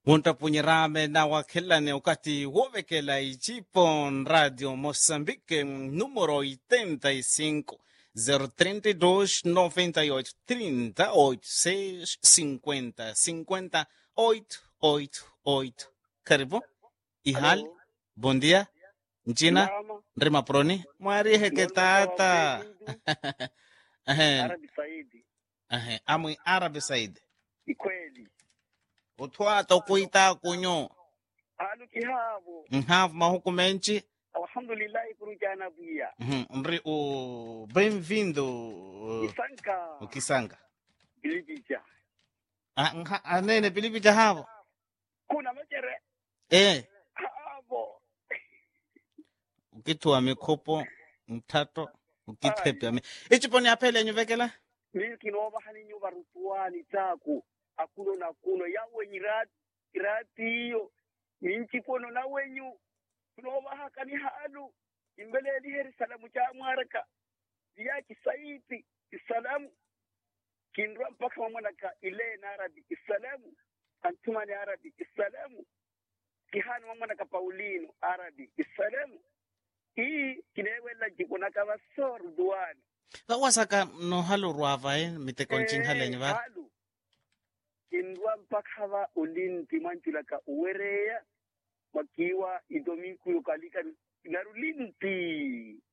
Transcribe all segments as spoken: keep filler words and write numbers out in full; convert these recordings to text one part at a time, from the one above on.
Untapunyirame na wakilane wakati wovekela ichipo Radio Moçambique número oitenta e cinco zero trinta e dois noventa e oito trinta oito seis cinquenta cinquenta oito oito oito. Karibu ihali Hello. bom dia njina Salama. rima proni mwari heke Ngonda sawa tata mwendu. ahen Arabi Saidi. ahen amwi arabi said Ni kweli. utwata kuita kunyo Halu kihabo. nhavu mahukumenchi. Alhamdulillah kurujana buya. Uhum, Mri- o bem-vindo uh, Isanka. o Kisanga. Bilibija. Ah, nha- anene bilibi jahavo. Kuna mechere. Eh, Habo. ukitua mikopo mtato ukitepe Ai. ame. Ichiponi apele nyuvekela? Milki no bahani nyuba rutuani taku. Akuno na kuno yawe nyirati. Irati hiyo. Minchi kono na wenyu. Kuno bahaka ni halu. Imbele di heri salamu cha mwaraka. Dia kisaiti. Isalamu. Kindwa mpaka mamwanaka ile na Arabi Islamu antuma ni Arabi Islamu kihani mamwanaka Paulino Arabi Islamu hii kinewela jikona kama sor duani Wasaka no halu ruava eh mitekonchin hale nyuva. halu kindwa mpaka wa ulinti manchulaka uwerea makiwa idomiku yukalika narulinti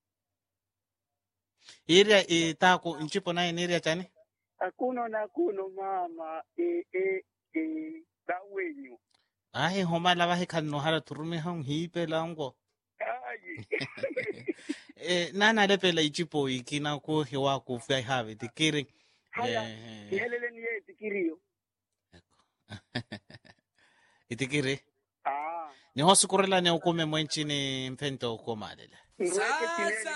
Iria itako inchipo na iria chani? akuno na kuno mama e e e da wenyu Ahi homa lava hikan no hala turumi hong hipe lango. ai Eh, nana lepela ichipo ikina ko hiwa ko fai have tikiri. haya Eh, kihelele ni yeye tikirio itikiri. ah Ni hosu kurela ni ukume mwenchi ni mpento ukomalele. ngweke tineni